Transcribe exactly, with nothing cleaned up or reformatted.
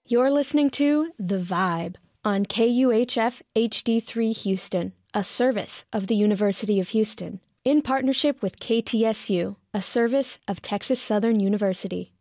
You're listening to The Vibe on K U H F H D three Houston, a service of the University of Houston, in partnership with K T S U, a service of Texas Southern University.